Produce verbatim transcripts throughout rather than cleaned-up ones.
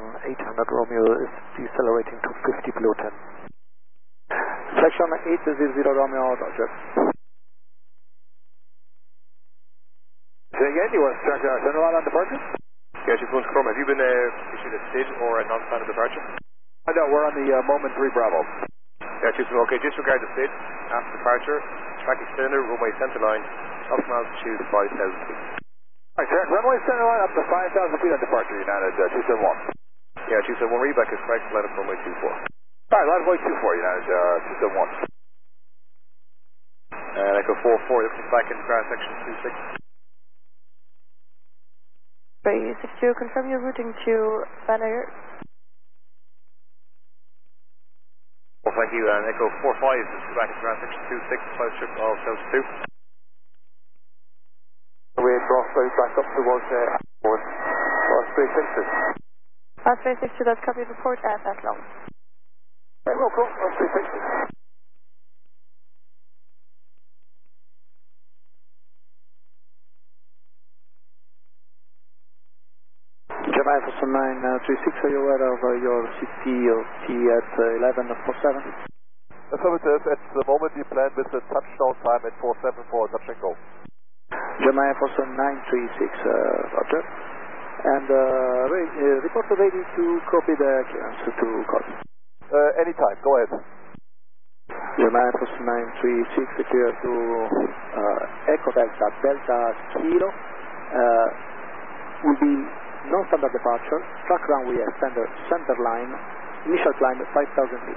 eight hundred Romeo is decelerating to fifty below ten. Section eight hundred Romeo, Roger. Say again, you want to start your center line on departure? Yeah, two one Chrome, have you been uh, issued a S I D or a non-standard departure? I know, we're on the uh, moment three Bravo. Yeah, two one, okay, disregard the S I D, after departure, track extender, runway center line, optimal altitude five thousand feet. Alright, sir, runway center line up to five thousand feet on departure, United uh, two seven one. Yeah, two seven one, readback is correct, line up runway two four. Alright, line up runway two four, United uh, two seven one. And Echo four four, looking back in ground section two six. three six two, confirm your routing to Banner. Well, thank you, and Echo four five is back in ground section two six, close trip of Delta two. We're crossroad back up towards uh, Osprey six two. Osprey six two, that's copy report at that long. Right, well, cool, Osprey six two. Gemini Foster nine three six, are you aware of uh, your C T O T at uh, eleven forty-seven? Affirmative, at the moment we plan with the touchdown time at four seven for touch and go. Gemini Foster nine three six, uh, Roger. And uh, re uh, report ready to copy the clearance to call. Uh, anytime, go ahead. Gemini Foster nine three six, clear to uh, Echo Delta, Delta Kilo. Uh, will be non-standard departure, track runway extender, center line, initial climb five thousand feet.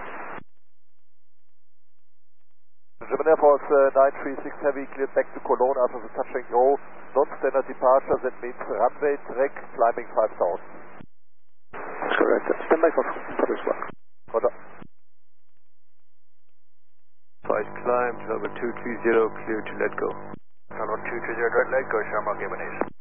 German Air Force uh, nine three six Heavy cleared back to Cologne after the touch and go. Non-standard departure, that means runway track climbing five thousand. That's correct. Stand by for, for this one. Roger. Five climb, level two three zero, clear to let go. Level two three zero, let go, Shamrock Ebenezer.